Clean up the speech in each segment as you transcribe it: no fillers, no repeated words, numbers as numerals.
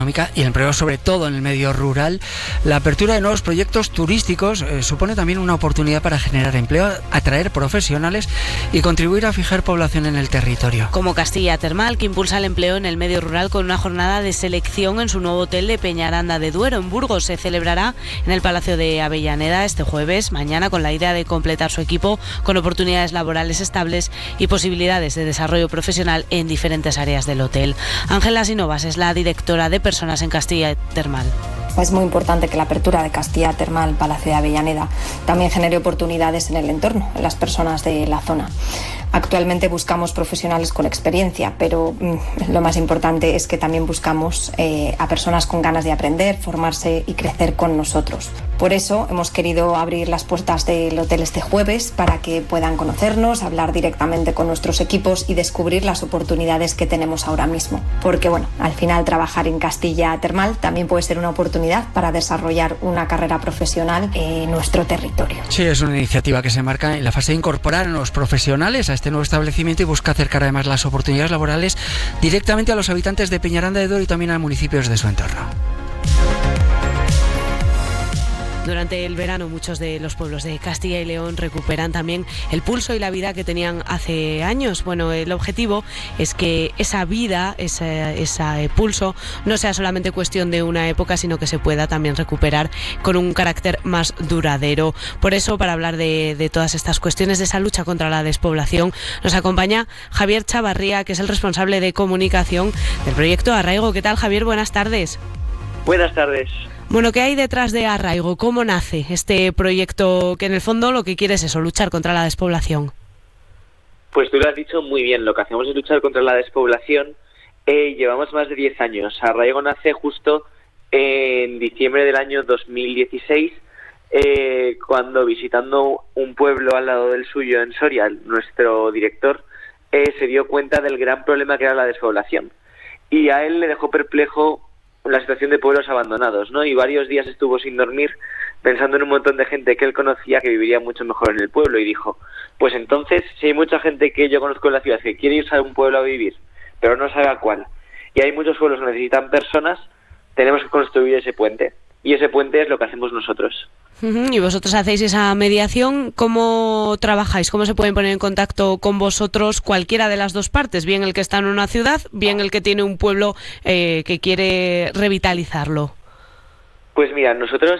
y el empleo, sobre todo en el medio rural. La apertura de nuevos proyectos turísticos supone también una oportunidad para generar empleo, atraer profesionales y contribuir a fijar población en el territorio. Como Castilla Termal, que impulsa el empleo en el medio rural con una jornada de selección en su nuevo hotel de Peñaranda de Duero, en Burgos. Se celebrará en el Palacio de Avellaneda este jueves, mañana, con la idea de completar su equipo con oportunidades laborales estables y posibilidades de desarrollo profesional en diferentes áreas del hotel. Ángela Sinovas es la directora de personas en Castilla Termal. Es muy importante que la apertura de Castilla Termal, Palacio de Avellaneda, también genere oportunidades en el entorno, en las personas de la zona. Actualmente buscamos profesionales con experiencia, pero lo más importante es que también buscamos a personas con ganas de aprender, formarse y crecer con nosotros. Por eso hemos querido abrir las puertas del hotel este jueves para que puedan conocernos, hablar directamente con nuestros equipos y descubrir las oportunidades que tenemos ahora mismo. Porque al final trabajar en Castilla Termal también puede ser una oportunidad para desarrollar una carrera profesional en nuestro territorio. Sí, es una iniciativa que se marca en la fase de incorporar a los profesionales a este nuevo establecimiento y busca acercar además las oportunidades laborales directamente a los habitantes de Peñaranda de Duero y también a municipios de su entorno. Durante el verano muchos de los pueblos de Castilla y León recuperan también el pulso y la vida que tenían hace años. Bueno, el objetivo es que esa vida, ese pulso, no sea solamente cuestión de una época, sino que se pueda también recuperar con un carácter más duradero. Por eso, para hablar de todas estas cuestiones de esa lucha contra la despoblación, nos acompaña Javier Chavarría, que es el responsable de comunicación del proyecto Arraigo. ¿Qué tal, Javier? Buenas tardes. Buenas tardes. Bueno, ¿qué hay detrás de Arraigo? ¿Cómo nace este proyecto que en el fondo lo que quiere es eso, luchar contra la despoblación? Pues tú lo has dicho muy bien, lo que hacemos es luchar contra la despoblación. Llevamos más de 10 años. Arraigo nace justo en diciembre del año 2016, cuando visitando un pueblo al lado del suyo en Soria, nuestro director se dio cuenta del gran problema que era la despoblación. Y a él le dejó perplejo la situación de pueblos abandonados, ¿no? Y varios días estuvo sin dormir pensando en un montón de gente que él conocía que viviría mucho mejor en el pueblo, y dijo, pues entonces, si hay mucha gente que yo conozco en la ciudad que quiere irse a un pueblo a vivir, pero no sabe a cuál, y hay muchos pueblos que necesitan personas, tenemos que construir ese puente, y ese puente es lo que hacemos nosotros. Y vosotros hacéis esa mediación. ¿Cómo trabajáis? ¿Cómo se pueden poner en contacto con vosotros cualquiera de las dos partes? Bien el que está en una ciudad, bien el que tiene un pueblo que quiere revitalizarlo. Pues mira, nosotros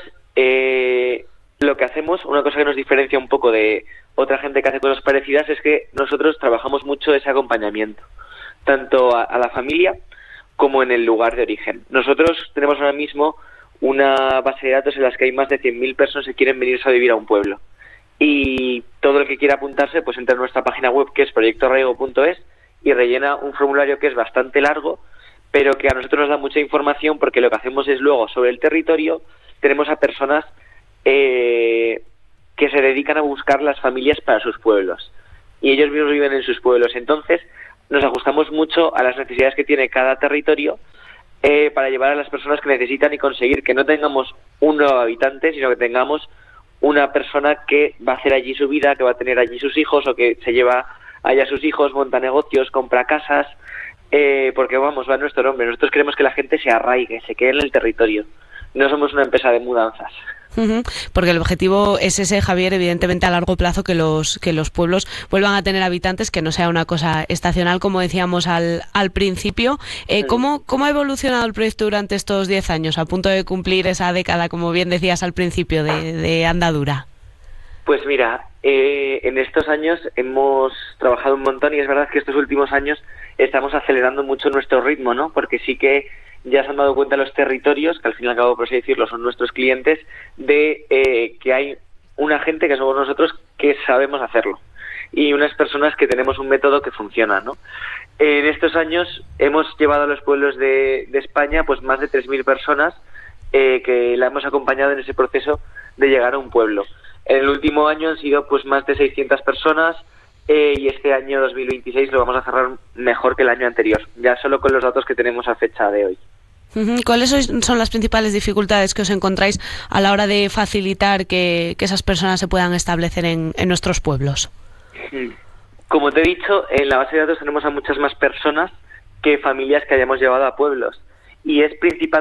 lo que hacemos, una cosa que nos diferencia un poco de otra gente que hace cosas parecidas, es que nosotros trabajamos mucho ese acompañamiento, tanto a la familia como en el lugar de origen. Nosotros tenemos ahora mismo una base de datos en las que hay más de 100.000 personas que quieren venirse a vivir a un pueblo. Y todo el que quiera apuntarse, pues entra en nuestra página web, que es proyectoarraigo.es, y rellena un formulario que es bastante largo, pero que a nosotros nos da mucha información, porque lo que hacemos es luego, sobre el territorio, tenemos a personas que se dedican a buscar las familias para sus pueblos. Y ellos mismos viven en sus pueblos. Entonces, nos ajustamos mucho a las necesidades que tiene cada territorio, para llevar a las personas que necesitan y conseguir que no tengamos un nuevo habitante, sino que tengamos una persona que va a hacer allí su vida, que va a tener allí sus hijos, o que se lleva allá a sus hijos, monta negocios, compra casas, porque va en nuestro nombre. Nosotros queremos que la gente se arraigue, se quede en el territorio. No somos una empresa de mudanzas. Porque el objetivo es ese, Javier, evidentemente a largo plazo, que los pueblos vuelvan a tener habitantes, que no sea una cosa estacional, como decíamos al principio. ¿Cómo ha evolucionado el proyecto durante estos 10 años, a punto de cumplir esa década, como bien decías al principio, de andadura? Pues mira, en estos años hemos trabajado un montón, y es verdad que estos últimos años estamos acelerando mucho nuestro ritmo, ¿no? Porque sí que ya se han dado cuenta los territorios, que al fin y al cabo, por así decirlo, son nuestros clientes, de que hay una gente, que somos nosotros, que sabemos hacerlo, y unas personas que tenemos un método que funciona, ¿no? En estos años hemos llevado a los pueblos de España pues más de 3.000 personas que la hemos acompañado en ese proceso de llegar a un pueblo. En el último año han sido pues más de 600 personas, y este año 2026 lo vamos a cerrar mejor que el año anterior, ya solo con los datos que tenemos a fecha de hoy. ¿Cuáles son las principales dificultades que os encontráis a la hora de facilitar que esas personas se puedan establecer en nuestros pueblos? Como te he dicho, en la base de datos tenemos a muchas más personas que familias que hayamos llevado a pueblos. y es principalmente